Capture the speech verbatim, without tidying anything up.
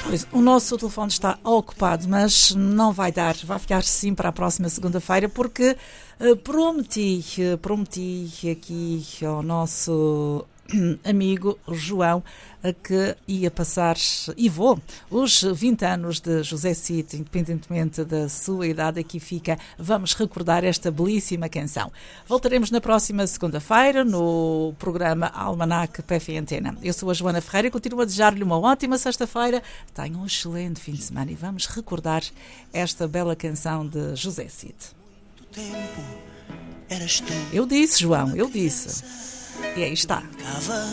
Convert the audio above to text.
Pois, o nosso telefone está ocupado, mas não vai dar, vai ficar sim para a próxima segunda-feira, porque uh, prometi, uh, prometi aqui ao nosso amigo João que ia passar, e vou, os vinte anos de José Cid, independentemente da sua idade, aqui fica, vamos recordar esta belíssima canção. Voltaremos na próxima segunda-feira no programa Almanac P F Antena. Eu sou a Joana Ferreira e continuo a desejar-lhe uma ótima sexta-feira. Tenha um excelente fim de semana e vamos recordar esta bela canção de José Cid. Eu disse, João, eu disse. E aí está.